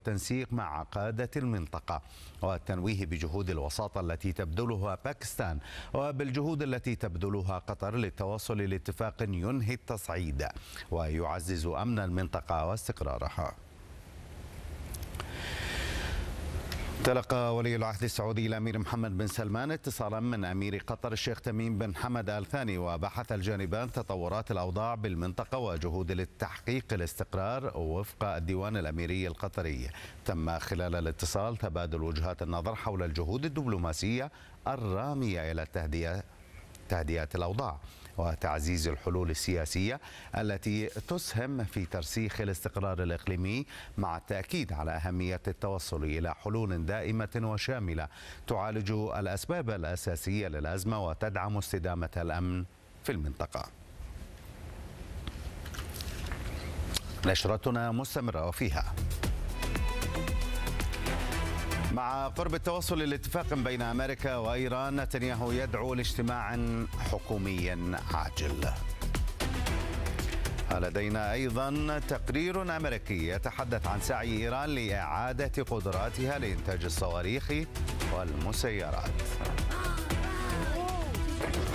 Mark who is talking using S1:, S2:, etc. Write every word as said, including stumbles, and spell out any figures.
S1: التنسيق مع قادة المنطقة والتنويه بجهود الوساطة التي تبذلها باكستان وبالجهود التي تبذلها قطر للتوصل لاتفاق ينهي التصعيد ويعزز أمن المنطقة واستقرارها. تلقى ولي العهد السعودي الأمير محمد بن سلمان اتصالا من أمير قطر الشيخ تميم بن حمد آل ثاني، وبحث الجانبان تطورات الأوضاع بالمنطقة وجهود لتحقيق الاستقرار وفق الديوان الأميري القطري. تم خلال الاتصال تبادل وجهات النظر حول الجهود الدبلوماسية الرامية إلى التهدئة تهدئة الأوضاع وتعزيز الحلول السياسية التي تسهم في ترسيخ الاستقرار الإقليمي، مع التأكيد على أهمية التوصل إلى حلول دائمة وشاملة تعالج الأسباب الأساسية للأزمة وتدعم استدامة الأمن في المنطقة. نشرتنا مستمرة وفيها: مع قرب التوصل لاتفاق بين أمريكا وإيران، نتنياهو يدعو لاجتماع حكومي عاجل. لدينا أيضا تقرير أمريكي يتحدث عن سعي إيران لإعادة قدراتها لإنتاج الصواريخ والمسيرات.